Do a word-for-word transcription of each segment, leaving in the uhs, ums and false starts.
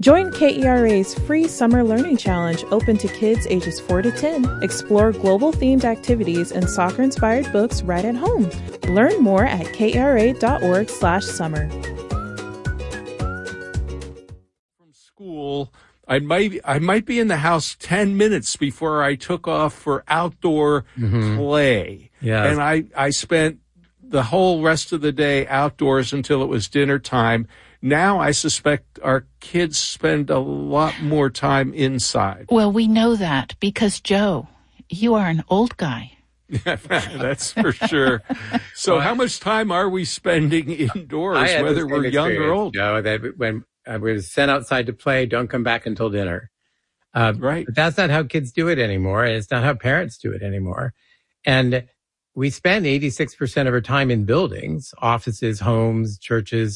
Join K E R A's free Summer Learning Challenge open to kids ages four to ten. Explore global-themed activities and soccer-inspired books right at home. Learn more at kra.org slash summer. From school, I might I might be in the house ten minutes before I took off for outdoor mm-hmm. play. Yes. And I, I spent the whole rest of the day outdoors until it was dinner time. Now I suspect our kids spend a lot more time inside. Well, we know that because, Joe, you are an old guy. That's for sure. So how much time are we spending indoors, whether we're young or old? Joe, that when uh, we're sent outside to play, don't come back until dinner. Uh, right. But that's not how kids do it anymore, and it's not how parents do it anymore. And we spend eighty-six percent of our time in buildings, offices, homes, churches,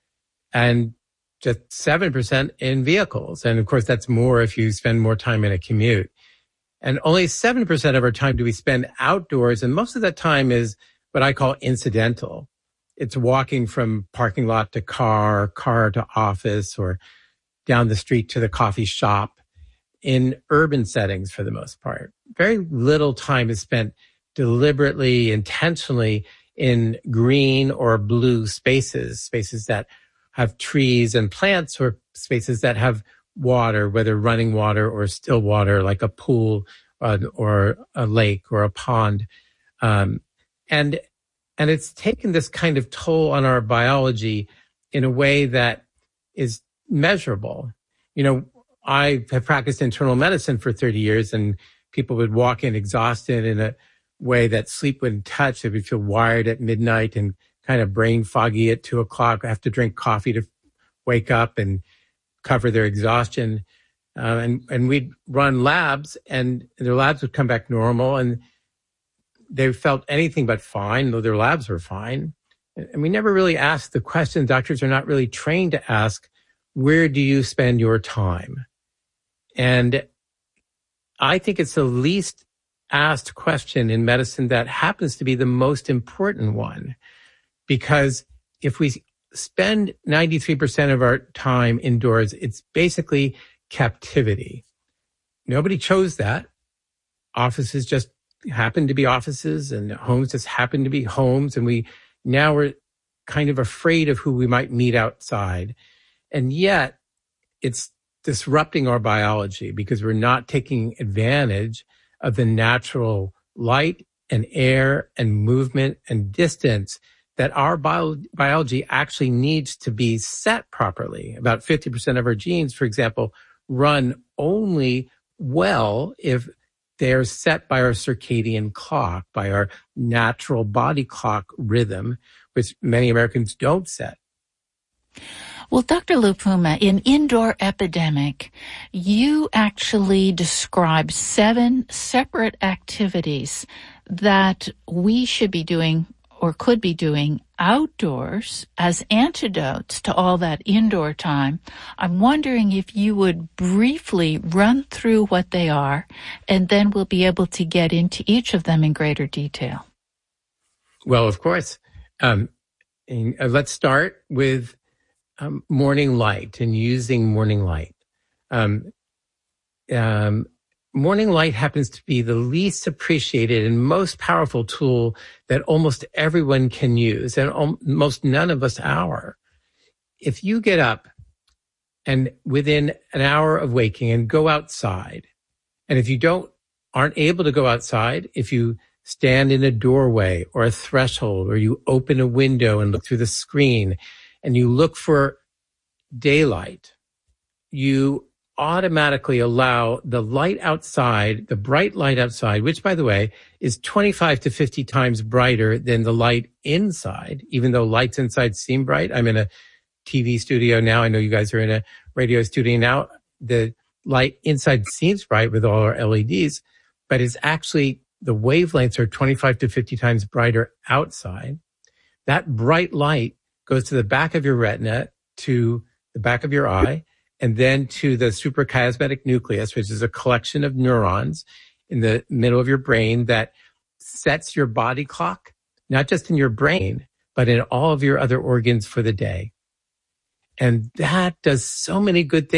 and just seven percent in vehicles. And of course, that's more if you spend more time in a commute. And only seven percent of our time do we spend outdoors. And most of that time is what I call incidental. It's walking from parking lot to car, car to office, or down the street to the coffee shop in urban settings for the most part. Very little time is spent deliberately, intentionally in green or blue spaces, spaces that have trees and plants, or spaces that have water, whether running water or still water, like a pool uh, or a lake or a pond. Um, and and it's taken this kind of toll on our biology in a way that is measurable. You know, I have practiced internal medicine for thirty years, and people would walk in exhausted in a way that sleep wouldn't touch. They would feel wired at midnight and kind of brain foggy at two o'clock, have to drink coffee to wake up and cover their exhaustion. Uh, and, and we'd run labs, and their labs would come back normal, and they felt anything but fine, though their labs were fine. And we never really asked the question. Doctors are not really trained to ask, where do you spend your time? And I think it's the least asked question in medicine that happens to be the most important one. Because if we spend ninety-three percent of our time indoors, it's basically captivity. Nobody chose that. Offices just happen to be offices, and homes just happen to be homes. And we now we're kind of afraid of who we might meet outside. And yet it's disrupting our biology because we're not taking advantage of the natural light and air and movement and distance that our bio- biology actually needs to be set properly. About fifty percent of our genes, for example, run only well if they're set by our circadian clock, by our natural body clock rhythm, which many Americans don't set. Well, Doctor Lupuma, in Indoor Epidemic, you actually describe seven separate activities that we should be doing or could be doing outdoors as antidotes to all that indoor time. I'm wondering if you would briefly run through what they are, and then we'll be able to get into each of them in greater detail. Well, of course. Um, and, uh, let's start with um, morning light and using morning light. Um, um, Morning light happens to be the least appreciated and most powerful tool that almost everyone can use, and almost none of us are. If you get up and within an hour of waking and go outside, and if you don't, aren't able to go outside, if you stand in a doorway or a threshold, or you open a window and look through the screen and you look for daylight, you automatically allow the light outside, the bright light outside, which, by the way, is twenty-five to fifty times brighter than the light inside, even though lights inside seem bright. I'm in a T V studio now. I know you guys are in a radio studio now. The light inside seems bright with all our L E Ds, but it's actually, the wavelengths are twenty-five to fifty times brighter outside. That bright light goes to the back of your retina, to the back of your eye, and then to the suprachiasmatic nucleus, which is a collection of neurons in the middle of your brain that sets your body clock, not just in your brain, but in all of your other organs for the day. And that does so many good things.